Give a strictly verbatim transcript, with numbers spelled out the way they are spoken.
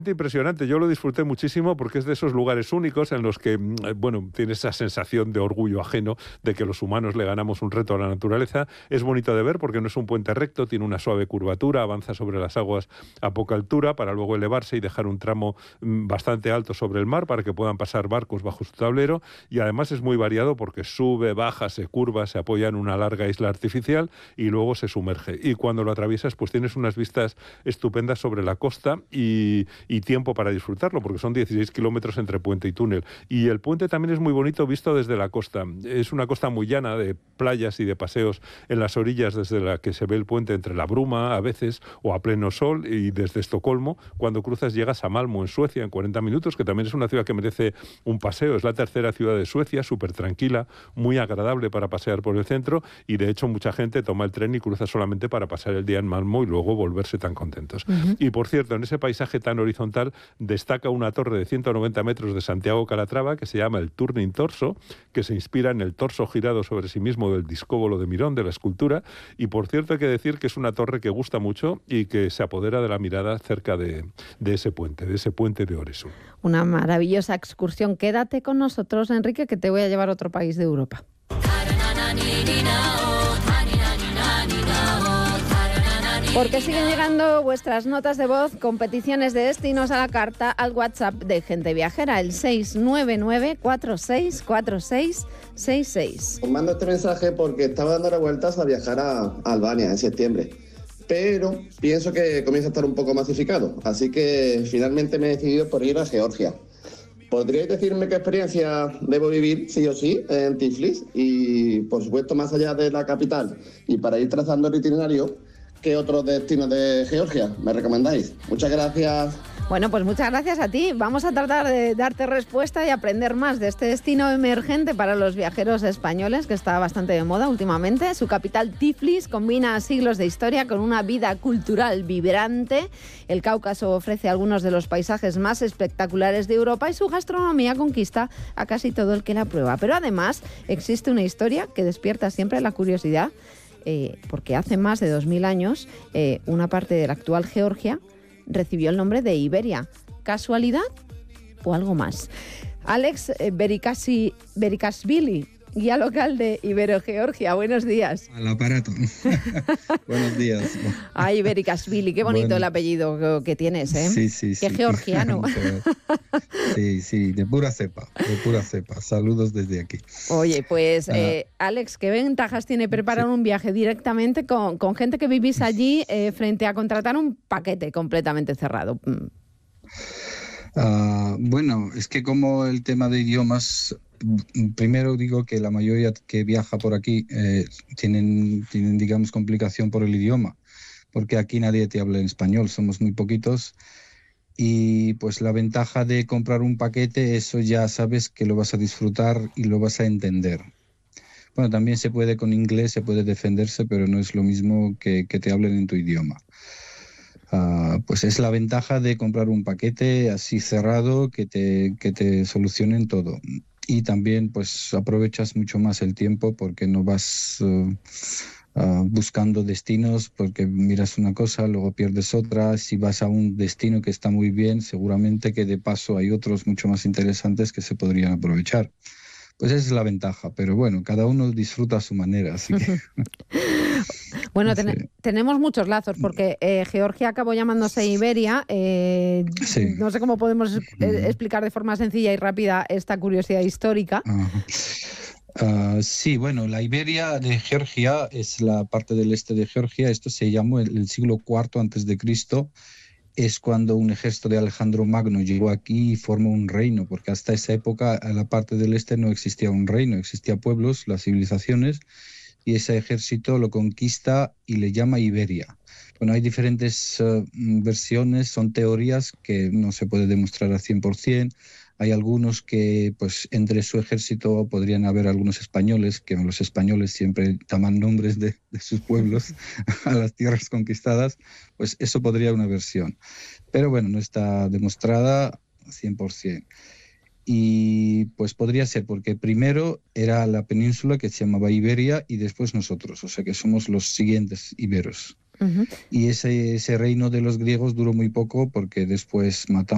Impresionante, yo lo disfruté muchísimo porque es de esos lugares únicos en los que, bueno, tienes esa sensación de orgullo ajeno de que los humanos le ganamos un reto a la naturaleza. Es bonito de ver porque no es un puente recto, tiene una suave curvatura, avanza sobre las aguas a poca altura para luego elevarse y dejar un tramo bastante alto sobre el mar para que puedan pasar barcos bajo su tablero, y además es muy variado porque sube, baja, se curva, se apoya en una larga isla artificial y luego se sumerge. Y cuando lo atraviesas pues tienes unas vistas estupendas sobre la costa y y tiempo para disfrutarlo, porque son dieciséis kilómetros entre puente y túnel. Y el puente también es muy bonito visto desde la costa. Es una costa muy llana de playas y de paseos en las orillas, desde la que se ve el puente entre la bruma a veces o a pleno sol, y desde Estocolmo, cuando cruzas, llegas a Malmö, en Suecia, en cuarenta minutos, que también es una ciudad que merece un paseo. Es la tercera ciudad de Suecia, súper tranquila, muy agradable para pasear por el centro, y de hecho mucha gente toma el tren y cruza solamente para pasar el día en Malmö y luego volverse tan contentos. Uh-huh. Y por cierto, en ese paisaje tan horizontal destaca una torre de ciento noventa metros de Santiago Calatrava que se llama el Turning Torso, que se inspira en el torso girado sobre sí mismo del discóbolo de Mirón, de la escultura. Y por cierto hay que decir que es una torre que gusta mucho y que se apodera de la mirada cerca de, de ese puente, de ese puente de Øresund. Una maravillosa excursión. Quédate con nosotros, Enrique, que te voy a llevar a otro país de Europa. Porque siguen llegando vuestras notas de voz con peticiones de destinos a la carta al WhatsApp de Gente Viajera, el seis nueve nueve cuatro seis cuatro seis seis seis. Os mando este mensaje porque estaba dando vueltas a viajar a Albania en septiembre, pero pienso que comienza a estar un poco masificado, así que finalmente me he decidido por ir a Georgia. ¿Podríais decirme qué experiencia debo vivir, sí o sí, en Tiflis? Y, por supuesto, más allá de la capital, y para ir trazando el itinerario, ¿qué otros destinos de Georgia me recomendáis? Muchas gracias. Bueno, pues muchas gracias a ti. Vamos a tratar de darte respuesta y aprender más de este destino emergente para los viajeros españoles, que está bastante de moda últimamente. Su capital, Tiflis, combina siglos de historia con una vida cultural vibrante. El Cáucaso ofrece algunos de los paisajes más espectaculares de Europa y su gastronomía conquista a casi todo el que la prueba. Pero además existe una historia que despierta siempre la curiosidad, eh, porque hace más de dos mil años eh, una parte de la actual Georgia recibió el nombre de Iberia. ¿Casualidad o algo más? Alex Berikasi, Berikashvili, guía local de Ibero-Georgia. Buenos días. Al aparato. Buenos días. Ay, Berikashvili, qué bonito bueno. El apellido que tienes, ¿eh? Sí, sí, qué sí. georgiano. Sí, sí, de pura cepa, de pura cepa. Saludos desde aquí. Oye, pues, ah. eh, Alex, ¿qué ventajas tiene preparar sí. un viaje directamente con, con gente que vivís allí eh, frente a contratar un paquete completamente cerrado? Uh, bueno, es que como el tema de idiomas... Primero digo que la mayoría que viaja por aquí eh, tienen, tienen, digamos, complicación por el idioma, porque aquí nadie te habla en español, somos muy poquitos, y pues la ventaja de comprar un paquete, eso ya sabes que lo vas a disfrutar y lo vas a entender. Bueno, también se puede con inglés, se puede defenderse, pero no es lo mismo que, que te hablen en tu idioma. Uh, pues es la ventaja de comprar un paquete así cerrado que te, que te solucionen todo. Y también pues aprovechas mucho más el tiempo porque no vas uh, uh, buscando destinos, porque miras una cosa, luego pierdes otra. Si vas a un destino que está muy bien, seguramente que de paso hay otros mucho más interesantes que se podrían aprovechar. Pues esa es la ventaja, pero bueno, cada uno disfruta a su manera, así que... Bueno, ten- sí. tenemos muchos lazos, porque eh, Georgia acabó llamándose Iberia. Eh, sí. No sé cómo podemos eh, explicar de forma sencilla y rápida esta curiosidad histórica. Uh, uh, sí, bueno, la Iberia de Georgia es la parte del este de Georgia. Esto se llamó el, el siglo cuarto antes de Cristo. Es cuando un ejército de Alejandro Magno llegó aquí y formó un reino, porque hasta esa época en la parte del este no existía un reino, existían pueblos, las civilizaciones, y ese ejército lo conquista y le llama Iberia. Bueno, hay diferentes uh, versiones, son teorías que no se puede demostrar al cien por ciento. Hay algunos que, pues, entre su ejército podrían haber algunos españoles, que los españoles siempre toman nombres de, de sus pueblos a las tierras conquistadas, pues eso podría ser una versión. Pero bueno, no está demostrada cien por ciento. Y pues podría ser porque primero era la península que se llamaba Iberia y después nosotros, o sea que somos los siguientes iberos. Uh-huh. Y ese, ese reino de los griegos duró muy poco porque después matamos